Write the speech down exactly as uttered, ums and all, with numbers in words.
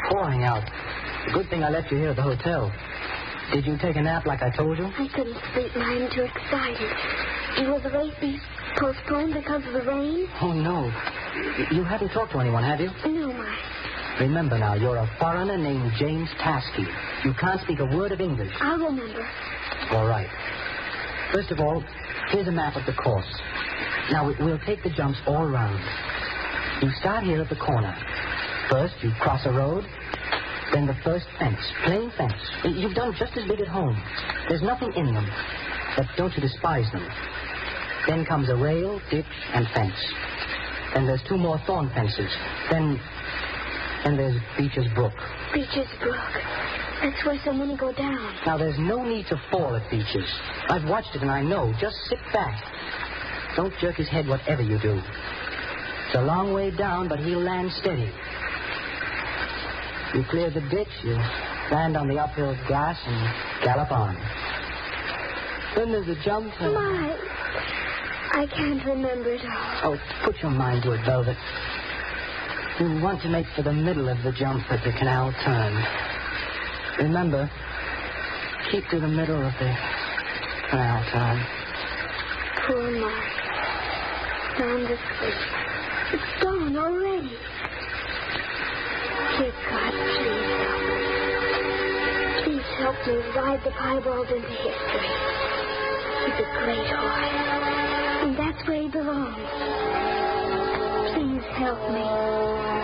pouring out. Good thing I left you here at the hotel. Did you take a nap like I told you? I couldn't sleep, and I'm too excited. Will the race be postponed because of the rain? Oh, no. You haven't talked to anyone, have you? No, Mike. Remember now, you're a foreigner named James Tasky. You can't speak a word of English. I'll remember. All right. First of all, here's a map of the course. Now, we'll take the jumps all round. You start here at the corner. First, you cross a road, then the first fence, plain fence. You've done just as big at home. There's nothing in them, but don't you despise them. Then comes a rail, ditch, and fence. Then there's two more thorn fences. Then, then there's Beecher's Brook. Beecher's Brook. That's where so many go down. Now, there's no need to fall at Beecher's. I've watched it and I know. Just sit back. Don't jerk his head whatever you do. It's a long way down, but he'll land steady. You clear the ditch, you land on the uphill grass and gallop on. Then there's a jump. And... Mike, I can't remember it all. Oh, put your mind to it, Velvet. You want to make for the middle of the jump at the canal turn. Remember, keep to the middle of the canal turn. Poor Mike. Sound asleep. It's gone already. Dear God, please help me. Please help me ride the Piebald into history. He's a great horse. And that's where he belongs. Please help me.